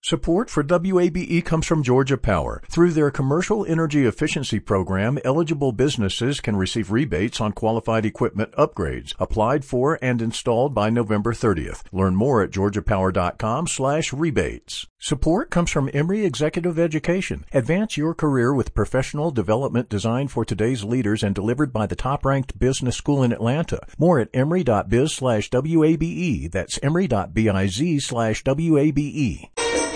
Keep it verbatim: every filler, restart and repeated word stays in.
Support for W A B E comes from Georgia Power. Through their Commercial Energy Efficiency Program, eligible businesses can receive rebates on qualified equipment upgrades, applied for and installed by November thirtieth. Learn more at georgiapower.com slash rebates. Support comes from Emory Executive Education. Advance your career with professional development designed for today's leaders and delivered by the top-ranked business school in Atlanta. More at emory.biz slash WABE. That's emory.biz slash WABE.